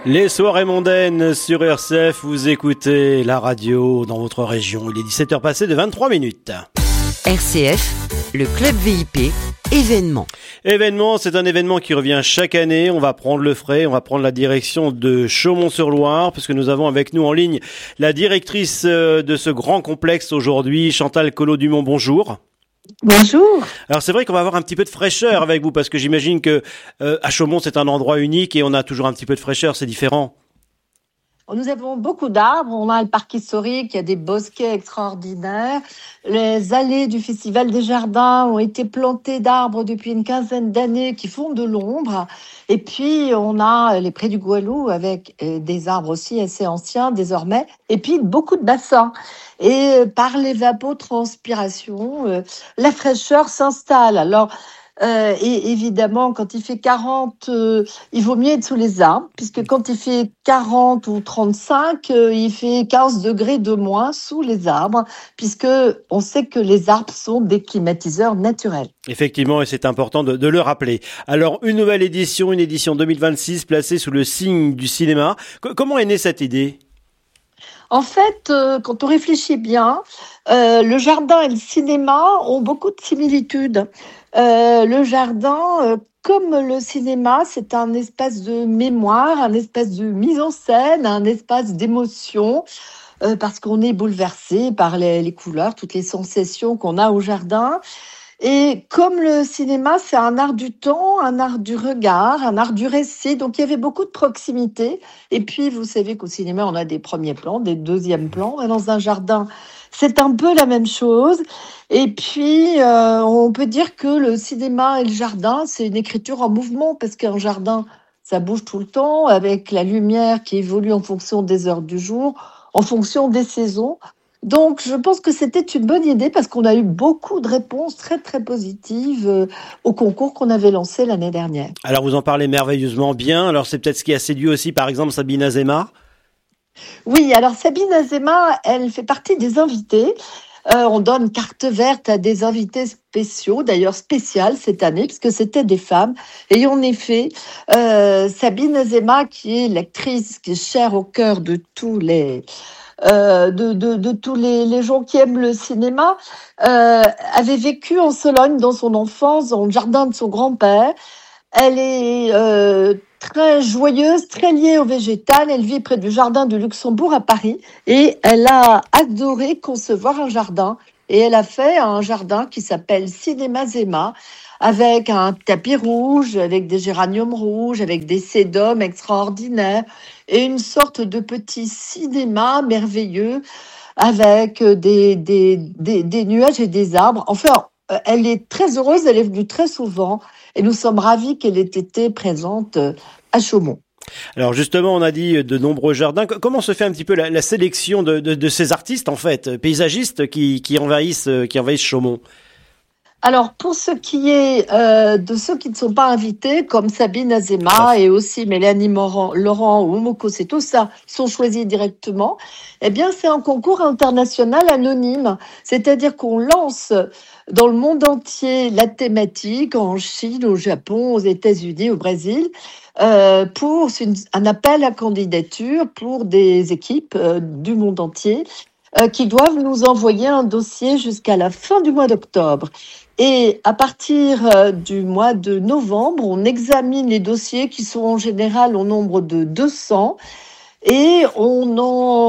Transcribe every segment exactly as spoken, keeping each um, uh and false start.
Les soirées mondaines sur R C F, vous écoutez la radio dans votre région. Il est dix-sept heures passées de vingt-trois minutes. R C F, le club V I P, événement. Événement, c'est un événement qui revient chaque année. On va prendre le frais, on va prendre la direction de Chaumont-sur-Loire, puisque nous avons avec nous en ligne la directrice de ce grand complexe aujourd'hui, Chantal Collot-Dumont. Bonjour. Bonjour. Alors c'est vrai qu'on va avoir un petit peu de fraîcheur avec vous, parce que j'imagine que euh, à Chaumont c'est un endroit unique et on a toujours un petit peu de fraîcheur, c'est différent. Nous avons beaucoup d'arbres, on a le parc historique, il y a des bosquets extraordinaires. Les allées du Festival des Jardins ont été plantées d'arbres depuis une quinzaine d'années qui font de l'ombre. Et puis on a les prés du Goualou avec des arbres aussi assez anciens désormais. Et puis beaucoup de bassins. Et par l'évapotranspiration, euh, la fraîcheur s'installe. Alors, euh, et évidemment, quand il fait quarante, euh, il vaut mieux être sous les arbres, puisque quand il fait quarante ou trente-cinq, euh, il fait quinze degrés de moins sous les arbres, puisque on sait que les arbres sont des climatiseurs naturels. Effectivement, et c'est important de, de le rappeler. Alors, une nouvelle édition, une édition deux mille vingt-six, placée sous le signe du cinéma. C- comment est née cette idée ? En fait, euh, quand on réfléchit bien, euh, le jardin et le cinéma ont beaucoup de similitudes. Euh, le jardin, euh, comme le cinéma, c'est un espace de mémoire, un espace de mise en scène, un espace d'émotion, euh, parce qu'on est bouleversé par les, les couleurs, toutes les sensations qu'on a au jardin. Et comme le cinéma, c'est un art du temps, un art du regard, un art du récit, donc il y avait beaucoup de proximité. Et puis, vous savez qu'au cinéma, on a des premiers plans, des deuxièmes plans. Et dans un jardin, c'est un peu la même chose. Et puis, euh, on peut dire que le cinéma et le jardin, c'est une écriture en mouvement, parce qu'un jardin, ça bouge tout le temps, avec la lumière qui évolue en fonction des heures du jour, en fonction des saisons. Donc, je pense que c'était une bonne idée parce qu'on a eu beaucoup de réponses très, très positives euh, au concours qu'on avait lancé l'année dernière. Alors, vous en parlez merveilleusement bien. Alors, c'est peut-être ce qui a séduit aussi, par exemple, Sabine Azéma. Oui, alors Sabine Azéma, elle fait partie des invités. Euh, on donne carte verte à des invités spéciaux, d'ailleurs spéciales cette année, puisque c'était des femmes. Et en effet, euh, Sabine Azéma, qui est l'actrice qui est chère au cœur de tous les... Euh, de, de, de tous les, les gens qui aiment le cinéma, euh, avait vécu en Sologne dans son enfance, dans le jardin de son grand-père. Elle est euh, très joyeuse, très liée au végétal. Elle vit près du jardin du Luxembourg à Paris et elle a adoré concevoir un jardin. Et elle a fait un jardin qui s'appelle Cinéma Zema, avec un tapis rouge, avec des géraniums rouges, avec des sédums extraordinaires et une sorte de petit cinéma merveilleux avec des, des, des, des nuages et des arbres. Enfin, elle est très heureuse, elle est venue très souvent et nous sommes ravis qu'elle ait été présente à Chaumont. Alors justement, on a dit de nombreux jardins. Comment se fait un petit peu la, la sélection de, de, de ces artistes, en fait, paysagistes qui, qui envahissent, qui envahissent Chaumont ? Alors, pour ce qui est euh, de ceux qui ne sont pas invités, comme Sabine Azéma et aussi Mélanie Morand, Laurent ou Momoko Seto, ça sont choisis directement. Eh bien, c'est un concours international anonyme, c'est-à-dire qu'on lance dans le monde entier la thématique, en Chine, au Japon, aux États-Unis, au Brésil, euh, pour une, un appel à candidature pour des équipes euh, du monde entier euh, qui doivent nous envoyer un dossier jusqu'à la fin du mois d'octobre. Et à partir euh, du mois de novembre, on examine les dossiers qui sont en général au nombre de deux cents et on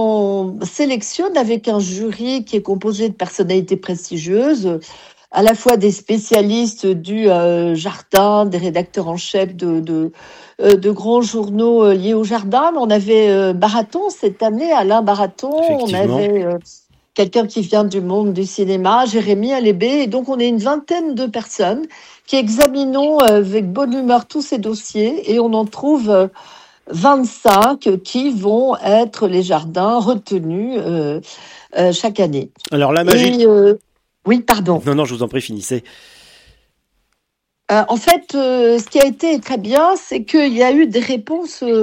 en sélectionne avec un jury qui est composé de personnalités prestigieuses, à la fois des spécialistes du euh, jardin, des rédacteurs en chef de, de, euh, de grands journaux euh, liés au jardin. On avait euh, Baraton cette année, Alain Baraton, on avait... Euh, quelqu'un qui vient du monde du cinéma, Jérémy Alébé. Et donc, on est une vingtaine de personnes qui examinons avec bonne humeur tous ces dossiers et on en trouve vingt-cinq qui vont être les jardins retenus euh, euh, chaque année. Alors, la magie... Et, euh, oui, pardon. Non, non, je vous en prie, finissez. Euh, en fait, euh, ce qui a été très bien, c'est qu'il y a eu des réponses euh,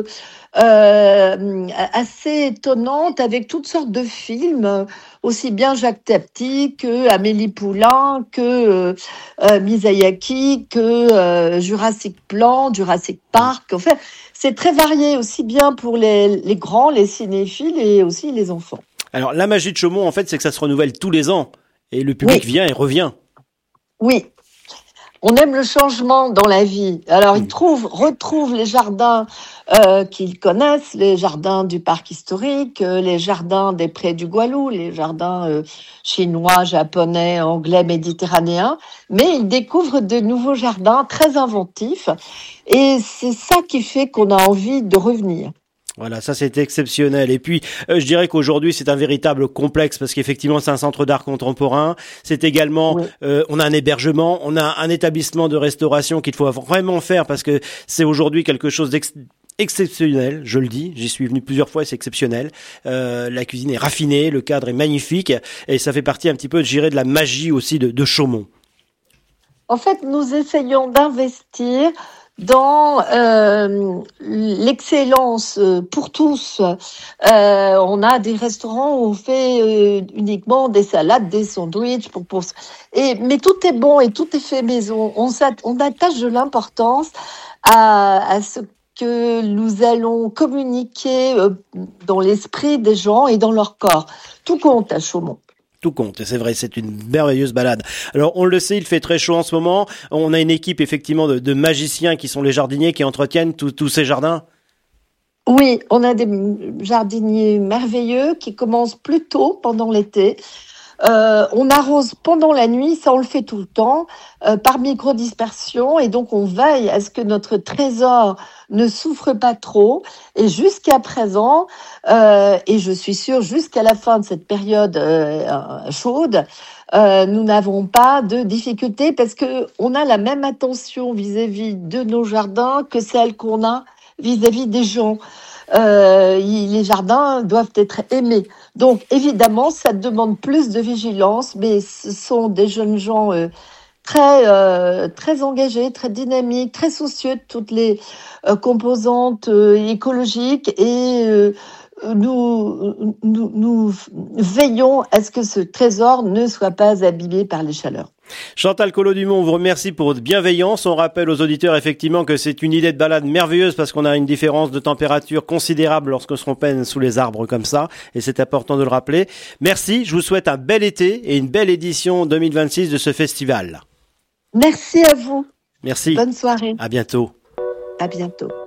euh, assez étonnantes avec toutes sortes de films, aussi bien Jacques Tati que Amélie Poulain, que euh, euh, Miyazaki, que euh, Jurassic Plan, Jurassic Park. En fait, c'est très varié, aussi bien pour les, les grands, les cinéphiles et aussi les enfants. Alors, la magie de Chaumont, en fait, c'est que ça se renouvelle tous les ans. Et le public Oui, vient et revient. oui. On aime le changement dans la vie. Alors, ils Mmh. trouvent, retrouvent les jardins euh, qu'ils connaissent, les jardins du parc historique, euh, les jardins des prés du Goualou, les jardins euh, chinois, japonais, anglais, méditerranéens. Mais ils découvrent de nouveaux jardins très inventifs. Et c'est ça qui fait qu'on a envie de revenir. Voilà, ça c'est exceptionnel. Et puis, euh, je dirais qu'aujourd'hui c'est un véritable complexe parce qu'effectivement c'est un centre d'art contemporain. C'est également, Oui. euh, on a un hébergement, on a un établissement de restauration qu'il faut vraiment faire parce que c'est aujourd'hui quelque chose d'exceptionnel. Je le dis, j'y suis venu plusieurs fois et c'est exceptionnel. Euh, la cuisine est raffinée, le cadre est magnifique et ça fait partie un petit peu, je dirais, de la magie aussi de, de Chaumont. En fait, nous essayons d'investir dans euh, l'excellence euh, pour tous. Euh, on a des restaurants où on fait euh, uniquement des salades, des sandwichs. Pour, pour... Et, mais tout est bon et tout est fait maison. On, on attache de l'importance à, à ce que nous allons communiquer euh, dans l'esprit des gens et dans leur corps. Tout compte à Chaumont. Tout compte, et c'est vrai, c'est une merveilleuse balade. Alors, on le sait, il fait très chaud en ce moment. On a une équipe, effectivement, de, de magiciens qui sont les jardiniers qui entretiennent tous ces jardins. Oui, on a des jardiniers merveilleux qui commencent plus tôt pendant l'été. Euh, on arrose pendant la nuit, ça on le fait tout le temps, euh, par microdispersion, et donc on veille à ce que notre trésor ne souffre pas trop. Et jusqu'à présent, euh, et je suis sûre jusqu'à la fin de cette période euh, chaude, euh, nous n'avons pas de difficultés parce que on a la même attention vis-à-vis de nos jardins que celle qu'on a vis-à-vis des gens. Euh, les jardins doivent être aimés. Donc, évidemment, ça demande plus de vigilance, mais ce sont des jeunes gens euh, très, euh, très engagés, très dynamiques, très soucieux de toutes les euh, composantes euh, écologiques et euh, nous, nous, nous veillons à ce que ce trésor ne soit pas abîmé par les chaleurs. Chantal Collot-Dumont, on vous remercie pour votre bienveillance. On rappelle aux auditeurs effectivement que c'est une idée de balade merveilleuse parce qu'on a une différence de température considérable lorsqu'on se promène sous les arbres comme ça et c'est important de le rappeler. Merci, je vous souhaite un bel été et une belle édition deux mille vingt-six de ce festival. Merci à vous. Merci. Bonne soirée. À bientôt. À bientôt.